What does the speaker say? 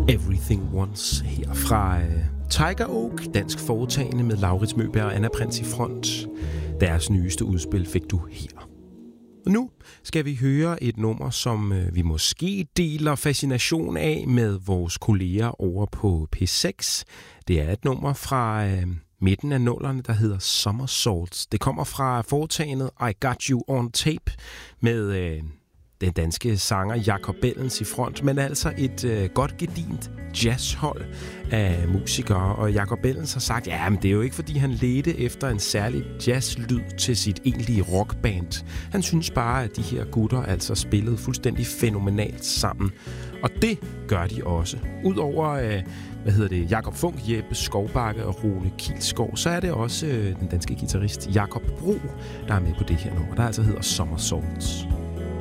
Everything Once her fra Tiger Oak, dansk foretagende med Laurits Møberg og Anna Prins i front. Deres nyeste udspil fik du her. Og nu skal vi høre et nummer, som vi måske deler fascination af med vores kolleger over på P6. Det er et nummer fra midten af 00'erne, der hedder Somersaults. Det kommer fra foretagendet I Got You On Tape med den danske sanger Jakob Bellens i front, men altså et godt gedint jazzhold af musikere. Og Jakob Bellens har sagt, ja, men det er jo ikke, fordi han ledte efter en særlig jazzlyd til sit egentlige rockband. Han synes bare, at de her gutter altså spillede fuldstændig fænomenalt sammen. Og det gør de også. Udover Jakob Funk, Jeppe Skovbakke og Rune Kielskov, så er det også den danske guitarist Jakob Bro, der er med på det her nummer, der altså hedder Somersaults.